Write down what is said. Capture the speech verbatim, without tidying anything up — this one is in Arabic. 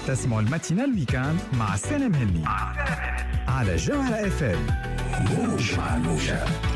تسمعوا الماتينال ويكاند مع سالم هني على جوهرة اف ام. موج مع موجة.